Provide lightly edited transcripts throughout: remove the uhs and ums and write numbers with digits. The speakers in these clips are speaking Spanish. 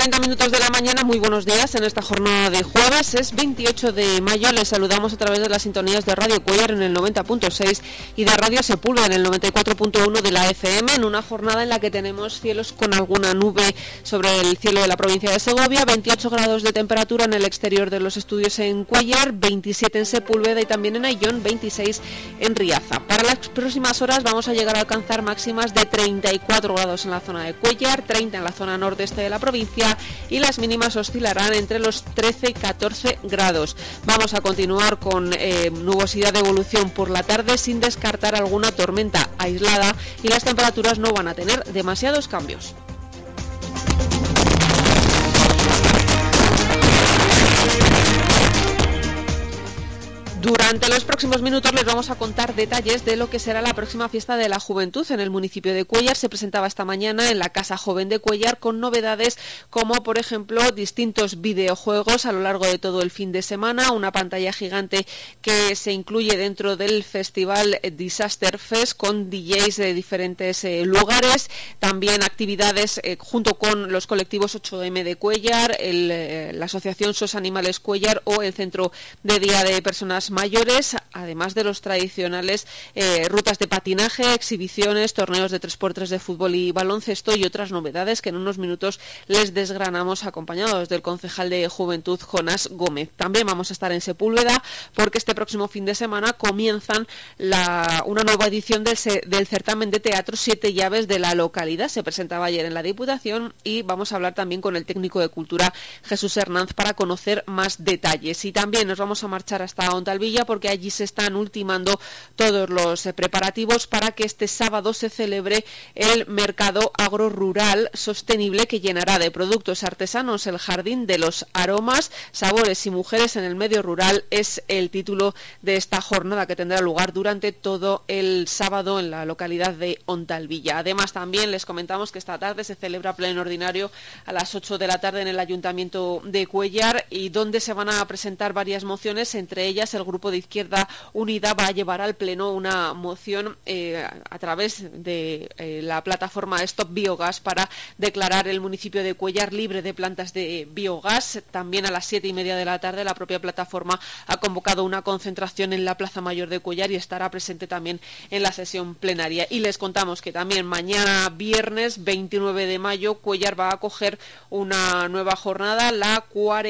30 minutos de la mañana, muy buenos días en esta jornada de jueves, es 28 de mayo, les saludamos a través de las sintonías de Radio Cuéllar en el 90.6 y de Radio Sepúlveda en el 94.1 de la FM, en una jornada en la que tenemos cielos con alguna nube sobre el cielo de la provincia de Segovia, 28 grados de temperatura en el exterior de los estudios en Cuéllar, 27 en Sepúlveda y también en Ayllón, 26 en Riaza. Para las próximas horas vamos a llegar a alcanzar máximas de 34 grados en la zona de Cuéllar, 30 en la zona nordeste de la provincia y las mínimas oscilarán entre los 13 y 14 grados. Vamos a continuar con nubosidad de evolución por la tarde sin descartar alguna tormenta aislada y las temperaturas no van a tener demasiados cambios. Durante los próximos minutos les vamos a contar detalles de lo que será la próxima fiesta de la juventud en el municipio de Cuéllar. Se presentaba esta mañana en la Casa Joven de Cuéllar con novedades como, por ejemplo, distintos videojuegos a lo largo de todo el fin de semana, una pantalla gigante que se incluye dentro del festival Disaster Fest con DJs de diferentes lugares, también actividades junto con los colectivos 8M de Cuéllar, la asociación SOS Animales Cuéllar o el Centro de Día de Personas Mayores, además de los tradicionales rutas de patinaje, exhibiciones, torneos de 3x3 de fútbol y baloncesto y otras novedades que en unos minutos les desgranamos acompañados del concejal de Juventud, Jonás Gómez. También vamos a estar en Sepúlveda porque este próximo fin de semana comienzan una nueva edición del certamen de teatro 7 llaves de la localidad. Se presentaba ayer en la Diputación y vamos a hablar también con el técnico de Cultura, Jesús Hernández, para conocer más detalles. Y también nos vamos a marchar hasta Ontalvilla porque allí se están ultimando todos los preparativos para que este sábado se celebre el mercado agrorural sostenible que llenará de productos artesanos el Jardín de los Aromas, Sabores y Mujeres en el Medio Rural. Es el título de esta jornada que tendrá lugar durante todo el sábado en la localidad de Ontalvilla. Además, también les comentamos que esta tarde se celebra pleno ordinario a las 8 de la tarde en el Ayuntamiento de Cuéllar y donde se van a presentar varias mociones, entre ellas el Grupo de Izquierda Unida va a llevar al Pleno una moción a través de la plataforma Stop Biogas para declarar el municipio de Cuéllar libre de plantas de biogás. También a las 7:30 de la tarde la propia plataforma ha convocado una concentración en la Plaza Mayor de Cuéllar y estará presente también en la sesión plenaria. Y les contamos que también mañana viernes 29 de mayo Cuéllar va a acoger una nueva jornada, la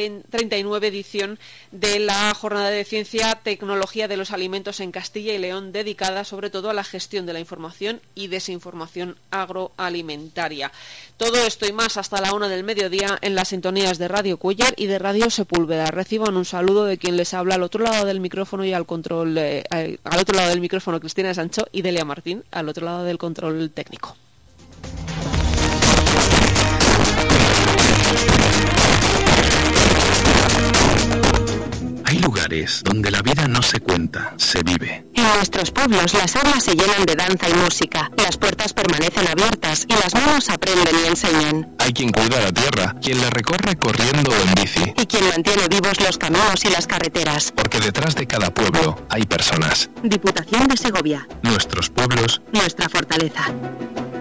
39 edición de la Jornada de Ciencia, Tecnología de los Alimentos en Castilla y León, dedicada sobre todo a la gestión de la información y desinformación agroalimentaria. Todo esto y más hasta la 1 del mediodía en las sintonías de Radio Cuéllar y de Radio Sepúlveda. Reciban un saludo de quien les habla al otro lado del micrófono y al control, al otro lado del micrófono Cristina Sancho y Delia Martín al otro lado del control técnico. Hay lugares donde la vida no se cuenta, se vive. En nuestros pueblos las aulas se llenan de danza y música, las puertas permanecen abiertas y las manos aprenden y enseñan. Hay quien cuida la tierra, quien la recorre corriendo o en bici. Y quien mantiene vivos los caminos y las carreteras. Porque detrás de cada pueblo hay personas. Diputación de Segovia. Nuestros pueblos. Nuestra fortaleza.